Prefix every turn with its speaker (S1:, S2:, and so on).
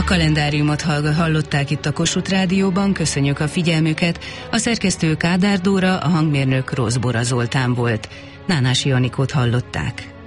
S1: Kalendáriumot hallották itt a Kossuth Rádióban, köszönjük a figyelmüket. A szerkesztő Kádár Dóra, a hangmérnök Rózbora Zoltán volt. Nánási Anikót hallották.